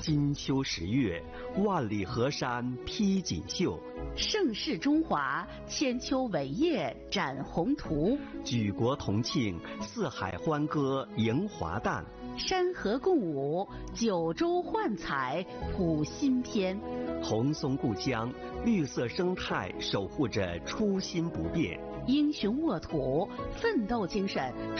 金秋十月，万里河山披锦绣。 盛世中华，千秋伟业展宏图。 举国同庆，四海欢歌迎华诞。 山河共舞，九州焕彩谱新篇。 红松故乡，绿色生态守护着初心不变。 英雄沃土，奋斗精神